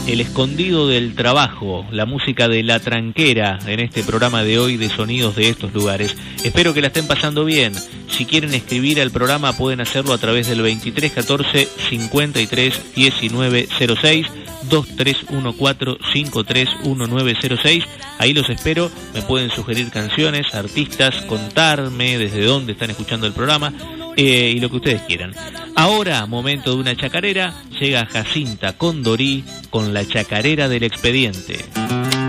El escondido del trabajo, la música de La Tranquera en este programa de hoy de Sonidos de estos lugares. Espero que la estén pasando bien. Si quieren escribir al programa pueden hacerlo a través del 2314 53 19 06 2314 53 19 06. Ahí los espero, me pueden sugerir canciones, artistas, contarme desde dónde están escuchando el programa y lo que ustedes quieran. Ahora, momento de una chacarera, llega Jacinta Condorí con la chacarera del expediente.